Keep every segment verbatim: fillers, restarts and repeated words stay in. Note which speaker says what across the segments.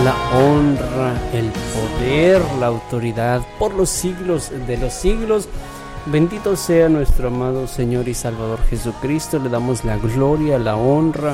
Speaker 1: la honra, el poder, la autoridad por los siglos de los siglos. Bendito sea nuestro amado Señor y Salvador Jesucristo. Le damos la gloria, la honra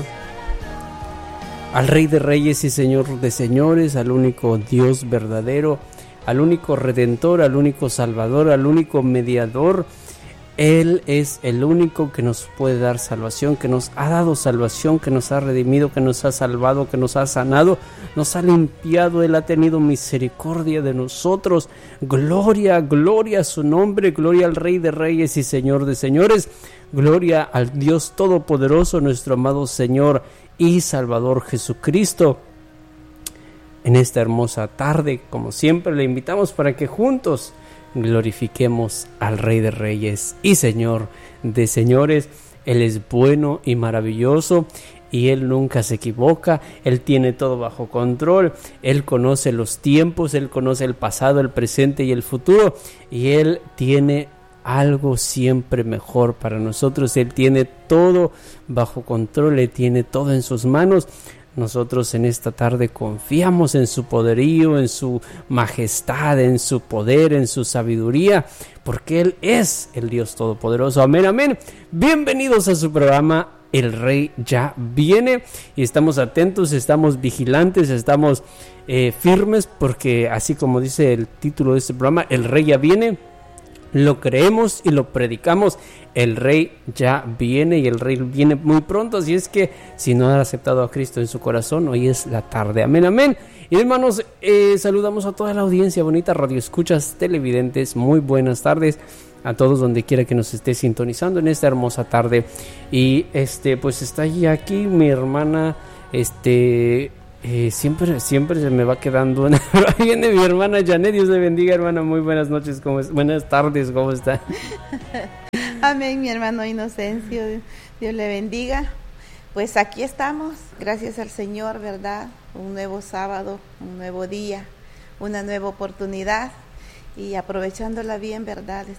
Speaker 1: al Rey de Reyes y Señor de Señores, al único Dios verdadero, al único Redentor, al único Salvador, al único Mediador. Él es el único que nos puede dar salvación, que nos ha dado salvación, que nos ha redimido, que nos ha salvado, que nos ha sanado, nos ha limpiado. Él ha tenido misericordia de nosotros. Gloria, gloria a su nombre, gloria al Rey de Reyes y Señor de Señores. Gloria al Dios Todopoderoso, nuestro amado Señor y Salvador Jesucristo. En esta hermosa tarde, como siempre, le invitamos para que juntos glorifiquemos al Rey de Reyes y Señor de Señores. Él es bueno y maravilloso y Él nunca se equivoca. Él tiene todo bajo control. Él conoce los tiempos, Él conoce el pasado, el presente y el futuro, y Él tiene algo siempre mejor para nosotros. Él tiene todo bajo control, Él tiene todo en sus manos. Nosotros en esta tarde confiamos en su poderío, en su majestad, en su poder, en su sabiduría, porque Él es el Dios Todopoderoso. Amén, amén. Bienvenidos a su programa El Rey Ya Viene, y estamos atentos, estamos vigilantes, estamos eh, firmes, porque así como dice el título de este programa, El Rey Ya Viene, lo creemos y lo predicamos. El Rey ya viene, y el Rey viene muy pronto. Así es que si no han aceptado a Cristo en su corazón, hoy es la tarde. Amén, amén. Y hermanos, eh, saludamos a toda la audiencia bonita, radioescuchas, televidentes. Muy buenas tardes a todos donde quiera que nos esté sintonizando en esta hermosa tarde. Y este pues está allí aquí mi hermana, este... Eh, siempre, siempre se me va quedando una... Ahí viene mi hermana Janet. Dios le bendiga, hermana. Muy buenas noches, ¿cómo es? Buenas tardes, ¿cómo está?
Speaker 2: Amén, mi hermano Inocencio. Dios le bendiga. Pues aquí estamos, gracias al Señor, ¿verdad? Un nuevo sábado, un nuevo día, una nueva oportunidad, y aprovechándola bien, ¿verdad?